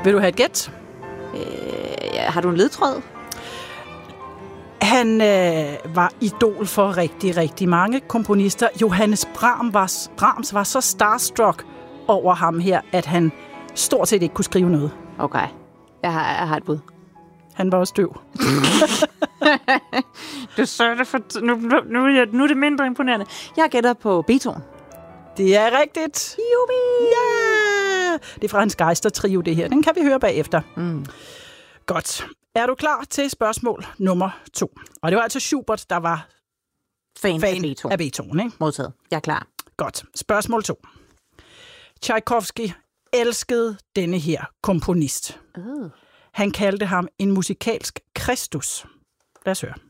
Vil du have et gæt? Har du en ledtråd? Han var idol for rigtig, rigtig mange komponister. Johannes Brahms var så starstruck over ham her, at han stort set ikke kunne skrive noget. Okay, jeg har et bud. Han var også døv. Du sagde det for... Nu er det mindre imponerende. Jeg gætter på Beethoven. Det er rigtigt. Jubi! Ja! Det er fra hans Geister-trio, det her. Den kan vi høre bagefter. Godt. Er du klar til spørgsmål nummer 2? Og det var altså Schubert, der var fan af Beethoven, ikke? Modtaget. Jeg er klar. Godt. Spørgsmål 2. Tchaikovsky elskede denne her komponist. Han kaldte ham en musikalsk Kristus. Lad os høre.